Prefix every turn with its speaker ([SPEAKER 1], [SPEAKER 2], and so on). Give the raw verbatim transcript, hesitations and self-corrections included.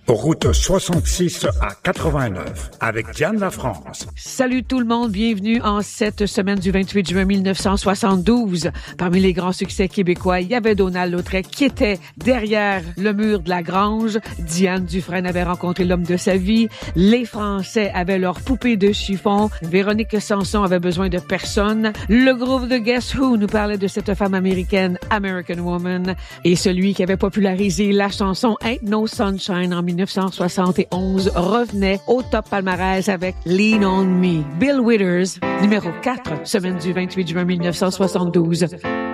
[SPEAKER 1] route soixante-six à quatre-vingt-neuf, avec Diane Lafrance.
[SPEAKER 2] Salut tout le monde, bienvenue en cette semaine du vingt-huit juin mille neuf cent soixante-douze. Parmi les grands succès québécois, il y avait Donald Lautrec qui était derrière le mur de la grange. Diane Dufresne avait rencontré l'homme de sa vie. Les Français avaient leur poupée de chiffon. Véronique Sanson avait besoin de personne. Le groupe de Guess Who nous parlait de cette femme américaine, American Woman. Et celui qui avait popularisé la chanson Ain't No Sunshine en mille neuf cent soixante et onze revenait au top palmarès avec Lean on Me. Bill Withers, numéro quatre, semaine du vingt-huit juin mille neuf cent soixante-douze.